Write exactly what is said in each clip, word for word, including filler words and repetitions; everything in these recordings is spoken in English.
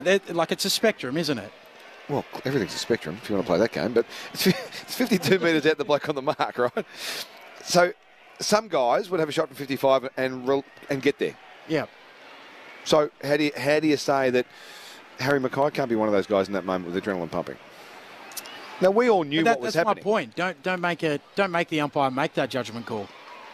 They're, like, it's a spectrum, isn't it? Well, everything's a spectrum if you want to play that game, but it's, it's fifty-two metres out the bloke on the mark, right? So some guys would have a shot from fifty-five and re- and get there. Yeah. So how do you, how do you say that Harry Mackay can't be one of those guys in that moment with adrenaline pumping? Now, we all knew that, what was that's happening. That's my point. Don't don't make a don't make the umpire make that judgment call.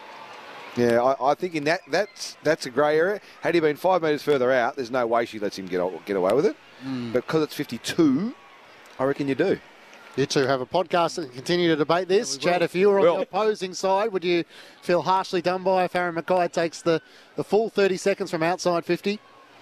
Yeah, I, I think in that that's that's a grey area. Had he been five metres further out, there's no way she lets him get get away with it. Mm. But because it's fifty-two, I reckon you do. You two have a podcast and continue to debate this. Yeah, Chad, if you were on well, the opposing side, would you feel harshly done by if Harry Mackay takes the, the full thirty seconds from outside fifty?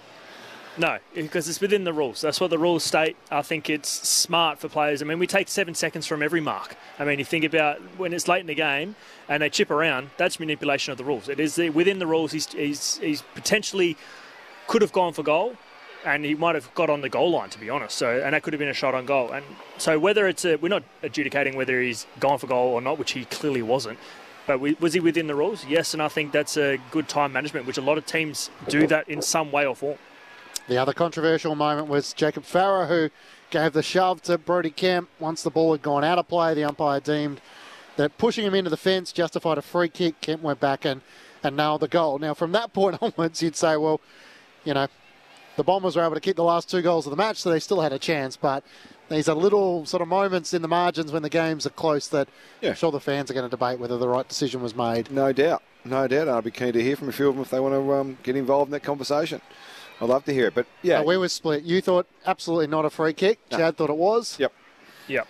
No, because it's within the rules. That's what the rules state. I think it's smart for players. I mean, we take seven seconds from every mark. I mean, you think about when it's late in the game and they chip around, that's manipulation of the rules. It is the, within the rules. He's, he's, he's potentially could have gone for goal, and he might have got on the goal line, to be honest. So, and that could have been a shot on goal. And so whether it's a, we're not adjudicating whether he's gone for goal or not, which he clearly wasn't. But we, was he within the rules? Yes, and I think that's a good time management, which a lot of teams do that in some way or form. The other controversial moment was Jacob Farah, who gave the shove to Brodie Kemp. Once the ball had gone out of play, the umpire deemed that pushing him into the fence justified a free kick. Kemp went back and, and nailed the goal. Now, from that point onwards, you'd say, well, you know, the Bombers were able to kick the last two goals of the match, so they still had a chance. But these are little sort of moments in the margins when the games are close that yeah. I'm sure the fans are going to debate whether the right decision was made. No doubt. No doubt. I'd be keen to hear from a few of them if they want to um, get involved in that conversation. I'd love to hear it, but yeah. So we were split. You thought absolutely not a free kick. No. Chad thought it was. Yep. Yep.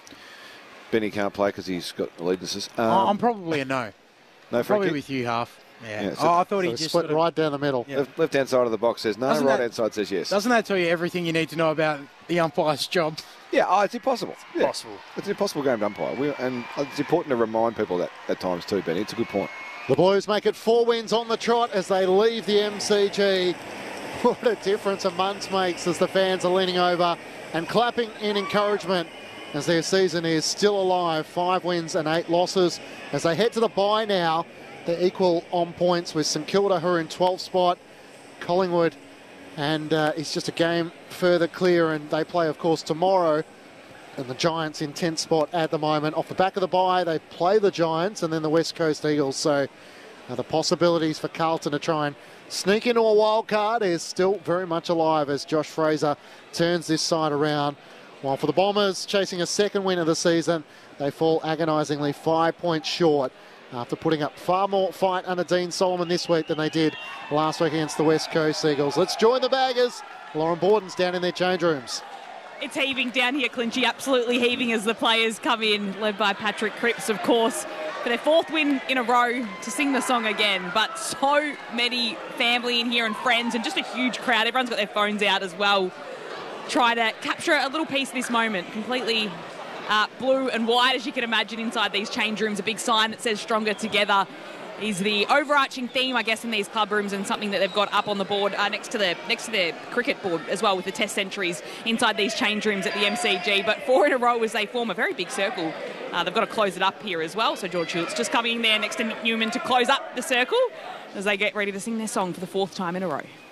Benny can't play because he's got allegiances. Um, oh, I'm probably a no. No free Probably kick? with you, half. Yeah. yeah so, oh, I thought so he just split sort of, right down the middle. Yeah. Left, left-hand side of the box says no, doesn't right-hand side says yes. Doesn't that tell you everything you need to know about the umpire's job? Yeah, oh, it's impossible. It's yeah. possible. It's an impossible game to umpire. We, and it's important to remind people that at times too, Benny. It's a good point. The Blues make it four wins on the trot as they leave the M C G. What a difference a month makes as the fans are leaning over and clapping in encouragement as their season is still alive. Five wins and eight losses. As they head to the bye now, they're equal on points with St Kilda, who are in twelfth spot, Collingwood, and uh, it's just a game further clear, and they play, of course, tomorrow. And the Giants in tenth spot at the moment. Off the back of the bye, they play the Giants and then the West Coast Eagles. So uh, the possibilities for Carlton to try and sneak into a wild card is still very much alive as Josh Fraser turns this side around. While for the Bombers, chasing a second win of the season, they fall agonisingly five points short after putting up far more fight under Dean Solomon this week than they did last week against the West Coast Eagles. Let's join the Baggers. Lauren Borden's down in their change rooms. It's heaving down here, Clinchy, absolutely heaving as the players come in, led by Patrick Cripps, of course, for their fourth win in a row to sing the song again. But so many family in here and friends and just a huge crowd. Everyone's got their phones out as well. Try to capture a little piece of this moment. Completely uh, blue and white, as you can imagine, inside these change rooms. A big sign that says "Stronger Together" is the overarching theme, I guess, in these club rooms, and something that they've got up on the board uh, next to the next to their cricket board as well, with the Test centuries inside these change rooms at the M C G. But four in a row as they form a very big circle. Uh, they've got to close it up here as well. So George Schultz just coming in there next to Nick Newman to close up the circle as they get ready to sing their song for the fourth time in a row.